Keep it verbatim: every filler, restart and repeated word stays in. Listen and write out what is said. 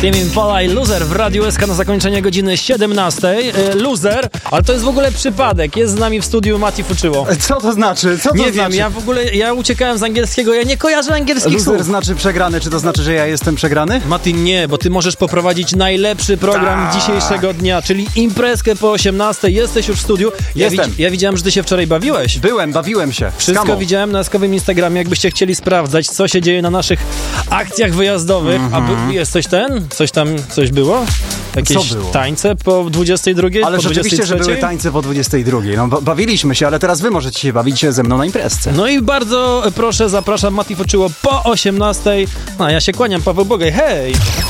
Tame Impala i Loser w Radiu S K na zakończenie godziny siedemnastej. Loser, ale to jest w ogóle przypadek. Jest z nami w studiu Mati Fuczyło. Co to znaczy? Co to nie znaczy? wiem, ja w ogóle, ja uciekałem z angielskiego, ja nie kojarzę angielskich Loser słów. znaczy przegrany, czy to znaczy, że ja jestem przegrany? Mati, nie, bo ty możesz poprowadzić najlepszy program Tak. dzisiejszego dnia, czyli imprezkę po osiemnastej. Jesteś już w studiu. Ja, Jestem. ja widziałem, że ty się wczoraj bawiłeś. Byłem, bawiłem się. Wszystko Skamo. widziałem na eskowym Instagramie, jakbyście chcieli sprawdzać, co się dzieje na naszych akcjach wyjazdowych. Mm-hmm. A by, jest coś ten? Coś tam, coś było? Jakieś Co było? tańce po dwudziestej drugiej? Ale po rzeczywiście, dwudziestej że trzeciej? były tańce po dwudziestej drugiej. No, ba- bawiliśmy się, ale teraz wy możecie się bawić ze mną na imprezce. No i bardzo proszę, zapraszam Mati Fuczyło po osiemnastej. A ja się kłaniam, Paweł Bogaj, hej!